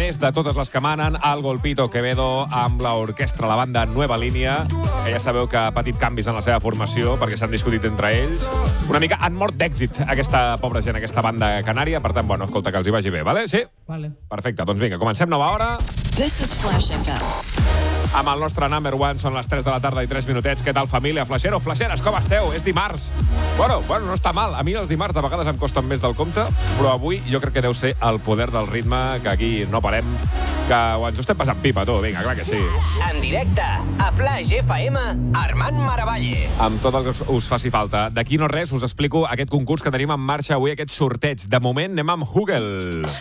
després de totes les que manen, el Golpito Quevedo amb l'orquestra, la banda Nueva Línia, que ja sabeu que ha patit canvis en la seva formació perquè s'han discutit entre ells. Una mica han mort d'èxit aquesta pobra gent, aquesta banda canària. Per tant, bueno, escolta, que els hi vagi bé, vale? Sí? Vale. Perfecte, doncs vinga, comencem nova hora. This is Flash FM. Amb el nostre number one, són les 3 de la tarda i 3 minutets. Què tal, família? Flaixero, flaixeres, com esteu? És dimarts. Bueno, no està mal. A mi els dimarts de vegades em costen més del compte, però avui jo crec que deu ser el poder del ritme, que aquí no parem, que ens ho estem passant pipa, tu. Vinga, clar que sí. En directe, a Flash FM, Armand Maravalle. Amb tot el que us faci falta. D'aquí no res, us explico aquest concurs que tenim en marxa avui, aquest sorteig. De moment anem amb Google.